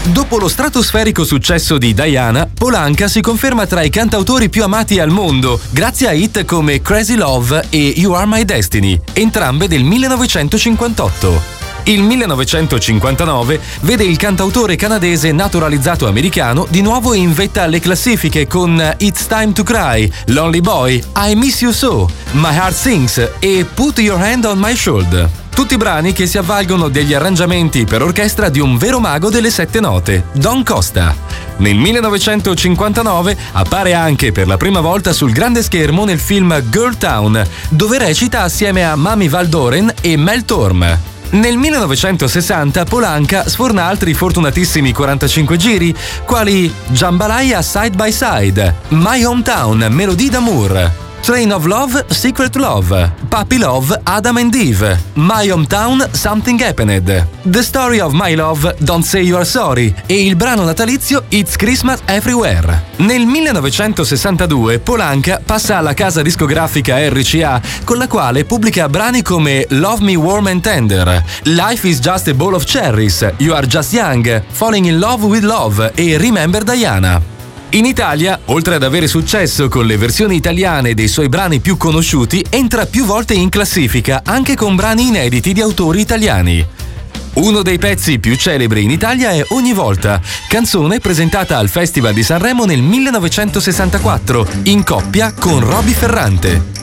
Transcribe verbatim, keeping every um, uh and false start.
Dopo lo stratosferico successo di Diana, Polanca si conferma tra i cantautori più amati al mondo, grazie a hit come Crazy Love e You Are My Destiny, entrambe del millenovecentocinquantotto. Il millenovecentocinquantanove vede il cantautore canadese naturalizzato americano di nuovo in vetta alle classifiche con It's Time to Cry, Lonely Boy, I Miss You So, My Heart Sings e Put Your Hand on My Shoulder. Tutti brani che si avvalgono degli arrangiamenti per orchestra di un vero mago delle sette note, Don Costa. Nel millenovecentocinquantanove appare anche per la prima volta sul grande schermo nel film Girl Town, dove recita assieme a Mami Val Doren e Mel Torme. Nel millenovecentosessanta Polanca sforna altri fortunatissimi quarantacinque giri, quali Jambalaya Side by Side, My Hometown, Melodie d'amour, Train of Love, Secret Love, Puppy Love, Adam and Eve, My Hometown, Something Happened, The Story of My Love, Don't Say You Are Sorry e il brano natalizio It's Christmas Everywhere. Nel millenovecentosessantadue Polanca passa alla casa discografica R C A, con la quale pubblica brani come Love Me Warm and Tender, Life is Just a Bowl of Cherries, You Are Just Young, Falling in Love with Love e Remember Diana. In Italia, oltre ad avere successo con le versioni italiane dei suoi brani più conosciuti, entra più volte in classifica anche con brani inediti di autori italiani. Uno dei pezzi più celebri in Italia è Ogni volta, canzone presentata al Festival di Sanremo nel millenovecentosessantaquattro, in coppia con Roby Ferrante.